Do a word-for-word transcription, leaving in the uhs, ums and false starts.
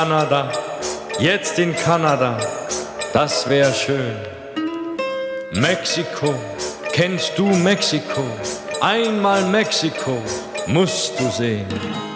Kanada, jetzt in Kanada, das wär schön. Mexiko, kennst du Mexiko? Einmal Mexiko musst du sehen.